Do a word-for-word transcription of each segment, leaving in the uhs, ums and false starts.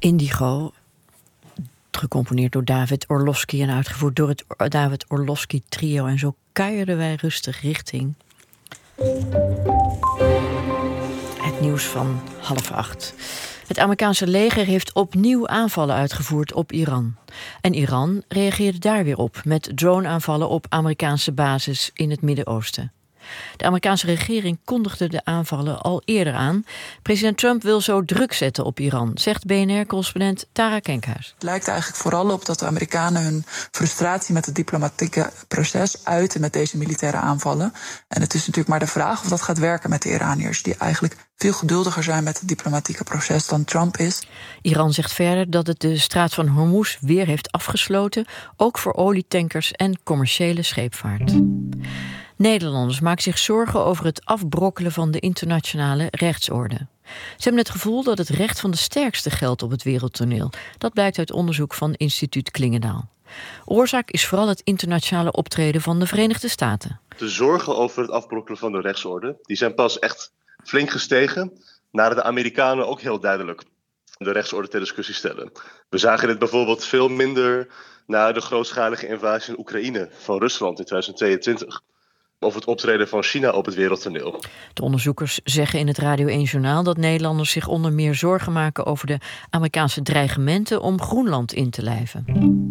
Indigo, gecomponeerd door David Orlowski en uitgevoerd door het David Orlowski trio. En zo kuierden wij rustig richting het nieuws van half acht. Het Amerikaanse leger heeft opnieuw aanvallen uitgevoerd op Iran. En Iran reageerde daar weer op met drone-aanvallen op Amerikaanse bases in het Midden-Oosten. De Amerikaanse regering kondigde de aanvallen al eerder aan. President Trump wil zo druk zetten op Iran, zegt B N R-correspondent Tara Kenkhuis. Het lijkt eigenlijk vooral op dat de Amerikanen hun frustratie met het diplomatieke proces uiten met deze militaire aanvallen. En het is natuurlijk maar de vraag of dat gaat werken met de Iraniërs, die eigenlijk veel geduldiger zijn met het diplomatieke proces dan Trump is. Iran zegt verder dat het de straat van Hormuz weer heeft afgesloten, ook voor olietankers en commerciële scheepvaart. Nederlanders maken zich zorgen over het afbrokkelen van de internationale rechtsorde. Ze hebben het gevoel dat het recht van de sterkste geldt op het wereldtoneel. Dat blijkt uit onderzoek van instituut Klingendaal. Oorzaak is vooral het internationale optreden van de Verenigde Staten. De zorgen over het afbrokkelen van de rechtsorde die zijn pas echt flink gestegen nadat de Amerikanen ook heel duidelijk de rechtsorde ter discussie stellen. We zagen dit bijvoorbeeld veel minder na de grootschalige invasie in Oekraïne van Rusland in twintig tweeëntwintig. Of het optreden van China op het wereldtoneel. De onderzoekers zeggen in het Radio één Journaal dat Nederlanders zich onder meer zorgen maken over de Amerikaanse dreigementen om Groenland in te lijven.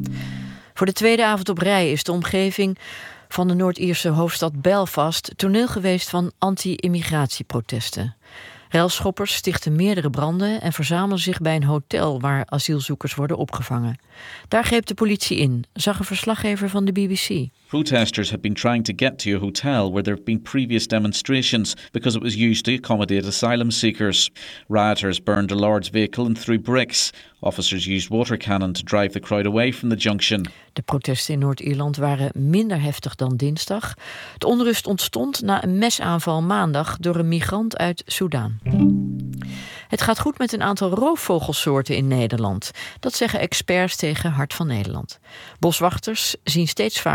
Voor de tweede avond op rij is de omgeving van de Noord-Ierse hoofdstad Belfast toneel geweest van anti-immigratieprotesten. Relschoppers stichten meerdere branden en verzamelden zich bij een hotel waar asielzoekers worden opgevangen. Daar greep de politie in, zag een verslaggever van de B B C. Protesters have been trying to get to a hotel where there have been previous demonstrations because it was used to accommodate asylum seekers. Rioters burned a large vehicle and threw bricks. Officers used water cannon to drive the crowd away from the junction. De protesten in Noord-Ierland waren minder heftig dan dinsdag. De onrust ontstond na een mesaanval maandag door een migrant uit Soedan. Het gaat goed met een aantal roofvogelsoorten in Nederland. Dat zeggen experts tegen Hart van Nederland. Boswachters zien steeds vaker